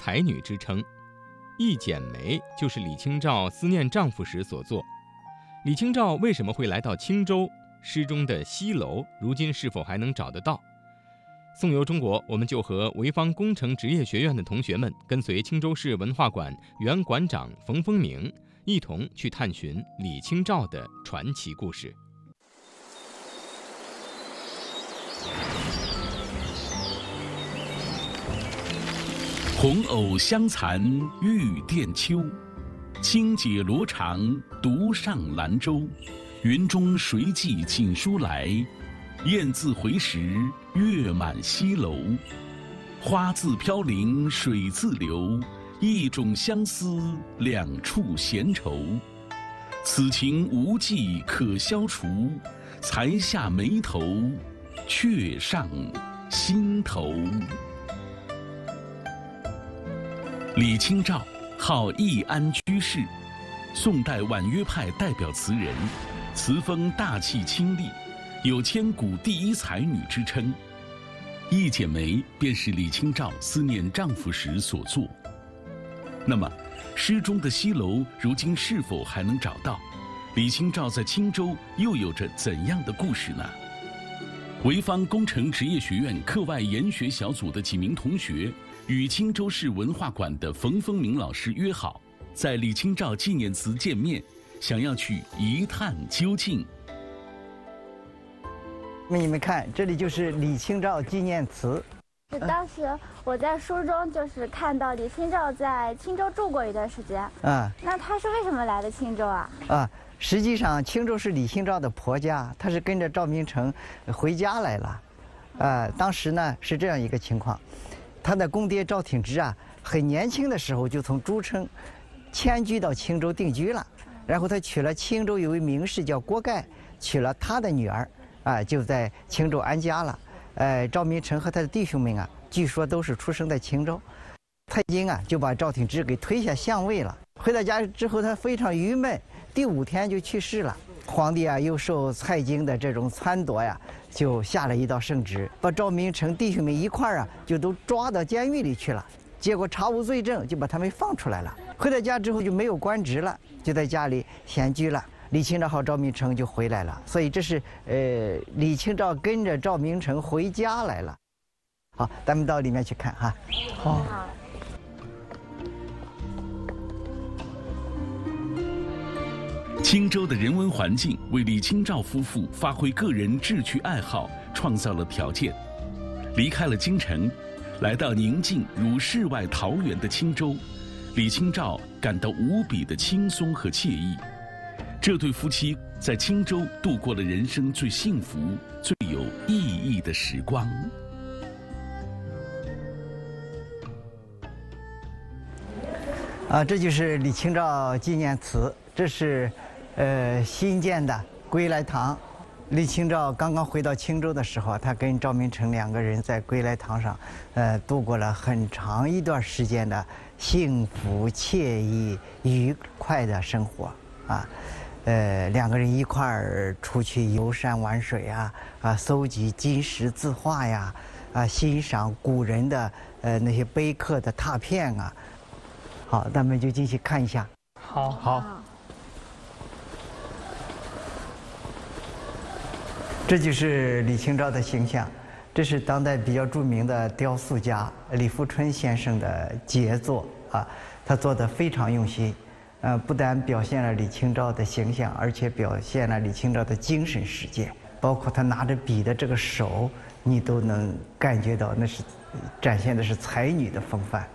才女之称。一剪梅就是李清照思念丈夫时所作。李清照为什么会来到青州？诗中的西楼如今是否还能找得到？送游中国，我们就和潍坊工程职业学院的同学们，跟随青州市文化馆原馆长冯风明，一同去探寻李清照的传奇故事。 红藕香残玉簟秋，轻解罗裳独上兰舟。云中谁寄锦书来？雁字回时月满西楼。花自飘零水自流，一种相思两处闲愁。此情无计可消除，才下眉头，却上心头。李清照，号易安居士，宋代婉约派代表词人，词风大气清丽，有千古第一才女之称。一剪梅便是李清照思念丈夫时所作。那么，诗中的西楼如今是否还能找到？李清照在青州又有着怎样的故事呢？潍坊工程职业学院课外研学小组的几名同学与青州市文化馆的冯风明老师约好，在李清照纪念祠见面，想要去一探究竟。 你们看，这里就是李清照纪念祠。 当时我在书中就是看到李清照在青州住过一段时间。那她是为什么来的青州啊？ 实际上青州是李清照的婆家，她是跟着赵明诚回家来了。当时呢是这样一个情况，她的公爹赵挺之很年轻的时候就从诸城迁居到青州定居了，然后他娶了青州有位名士叫郭盖，娶了他的女儿。就在青州安家了。赵明诚和他的弟兄们据说都是出生在青州。蔡京就把赵挺之给推下相位了。回到家之后，他非常郁闷，第5天就去世了。皇帝又受蔡京的这种撺掇就下了一道圣旨，把赵明诚弟兄们一块儿就都抓到监狱里去了。结果查无罪证，就把他们放出来了。回到家之后就没有官职了，就在家里闲居了。李清照和赵明诚就回来了，所以这是李清照跟着赵明诚回家来了。好，咱们到里面去看哈。好。 青州的人文环境为李清照夫妇发挥个人志趣爱好创造了条件。离开了京城，来到宁静如世外桃源的青州，李清照感到无比的轻松和惬意。这对夫妻在青州度过了人生最幸福、最有意义的时光。 这就是李清照纪念祠，这是新建的归来堂。李清照刚刚回到青州的时候，她跟赵明诚2个人在归来堂上，度过了很长一段时间的幸福、惬意、愉快的生活2个人一块儿出去游山玩水搜集金石字画欣赏古人的那些碑刻的拓片好，咱们就进去看一下。好。这就是李清照的形象，这是当代比较著名的雕塑家李富春先生的杰作他做得非常用心。不但表现了李清照的形象，而且表现了李清照的精神世界，包括他拿着笔的这个手，你都能感觉到那是展现的是才女的风范。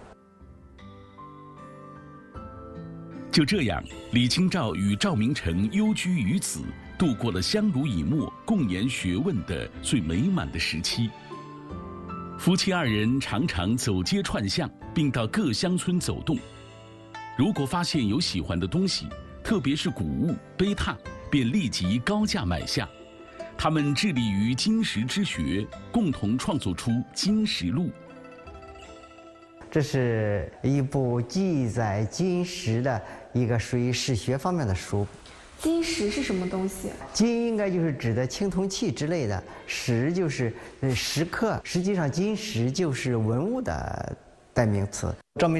就这样，李清照与赵明诚幽居于此，度过了相濡以沫、共研学问的最美满的时期。夫妻2人常常走街串巷，并到各乡村走动。如果发现有喜欢的东西，特别是古物、碑拓，便立即高价买下。他们致力于金石之学，共同创作出《金石录》。 这是一部记载金石的一个属于史学方面的书。 金石是什么东西？ 金应该就是指的青铜器之类的，石就是石刻。实际上，金石就是文物的代名词。